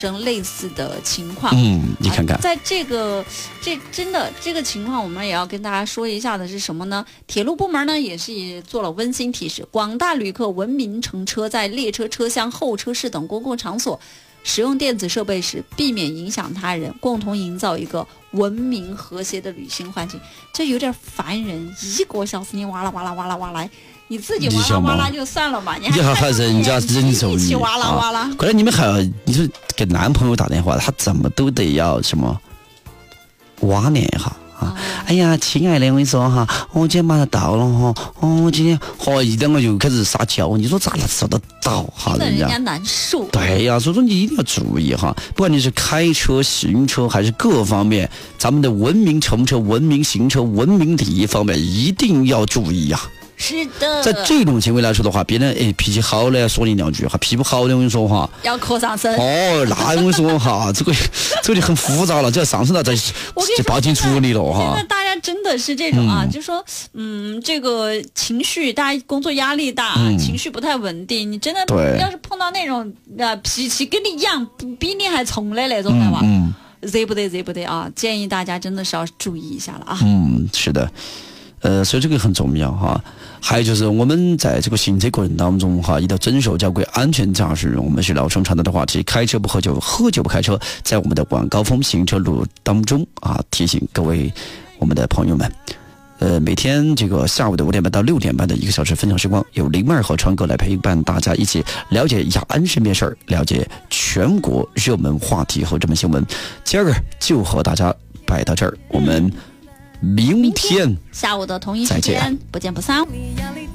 类似的情况。 你看看， 在这个情况，我们也要跟大家说一下的是什么呢？铁路部门呢也是做了温馨提示，广大旅客文明乘车，在列车车厢、候车室等公共场所使用电子设备时，避免影响他人，共同营造一个文明和谐的旅行环境。这有点烦人，1个小时你哇啦哇啦哇啦哇啦，你自己哇啦哇啦就算了吧，你还人家忍受你哇啦哇啦。 关键你们还要，你说给男朋友打电话，他怎么都得要什么挖念一下。哎呀，亲爱的，我跟你说哈，我今天马上到了哈，我今天一2个就开始撒娇，你说咋能受得到哈？ 人家难受。 对呀，所以说你一定要注意哈，不管你是开车、行车还是各方面，咱们的文明乘车、文明行车、文明礼仪方面一定要注意呀。 是的， 在这种情况来说的话，别人脾气好的说你2句，脾气不好的我跟你说哈， 要扣上身。 那我跟你说哈，这个就很复杂了，这要上升到就报警处理了哈。 现在大家真的是这种就说这个情绪，大家工作压力大，情绪不太稳定，你真的要是碰到那种脾气跟你一样，比你还冲的那种的话，惹不得啊！建议大家真的是要注意一下了啊。 是的。所以这个很重要哈。还有就是我们在这个行车过程当中哈，一定要遵守交规，安全驾驶。我们是老生常谈的话题，开车不喝酒，喝酒不开车。在我们的晚高峰行车路当中提醒各位我们的朋友们，每天这个下午的5点半到6点半的1个小时分享时光，由灵妹和川哥来陪伴大家一起了解雅安身边事儿，了解全国热门话题和热门新闻。今儿就和大家摆到这儿，我们明天下午的同一时间不见不散。